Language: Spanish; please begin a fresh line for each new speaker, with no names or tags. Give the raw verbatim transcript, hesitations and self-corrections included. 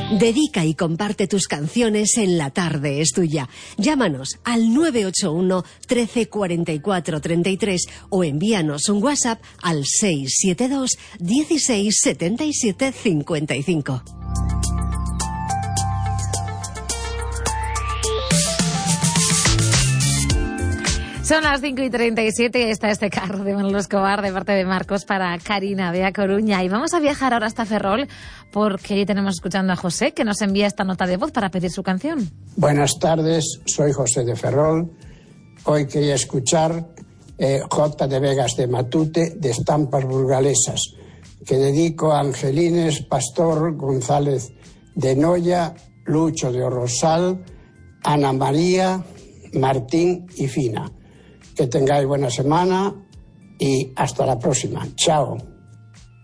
Dedica y comparte tus canciones en La Tarde es Tuya. Llámanos al nueve ocho uno, trece, cuarenta y cuatro, treinta y tres o envíanos un WhatsApp al seis siete dos, dieciséis, setenta y siete, cincuenta y cinco.
Son las cinco y treinta y siete y está este carro de Manolo Escobar de parte de Marcos para Karina de A Coruña. Y vamos a viajar ahora hasta Ferrol porque tenemos escuchando a José que nos envía esta nota de voz para pedir su canción.
Buenas tardes, soy José de Ferrol. Hoy quería escuchar eh, J de Vegas de Matute de Estampas Burgalesas, que dedico a Angelines Pastor González de Noya, Lucho de Orrosal, Ana María, Martín y Fina. Que tengáis buena semana y hasta la próxima. Chao.